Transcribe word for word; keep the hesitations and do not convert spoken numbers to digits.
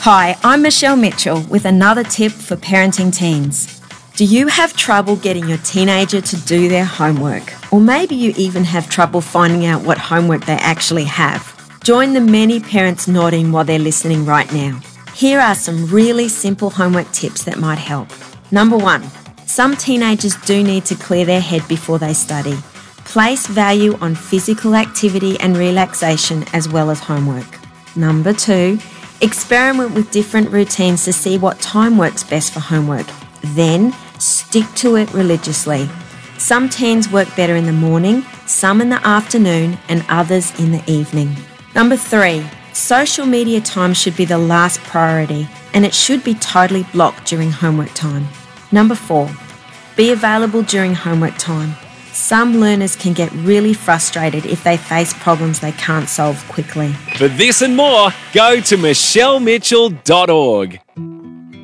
Hi, I'm Michelle Mitchell with another tip for parenting teens. Do you have trouble getting your teenager to do their homework? Or maybe you even have trouble finding out what homework they actually have? Join the many parents nodding while they're listening right now. Here are some really simple homework tips that might help. Number one, some teenagers do need to clear their head before they study. Place value on physical activity and relaxation as well as homework. Number two, experiment with different routines to see what time works best for homework. Then stick to it religiously. Some teens work better in the morning, some in the afternoon, and others in the evening. Number three, social media time should be the last priority, and it should be totally blocked during homework time. Number four, be available during homework time. Some learners can get really frustrated if they face problems they can't solve quickly. For this and more, go to michelle mitchell dot org.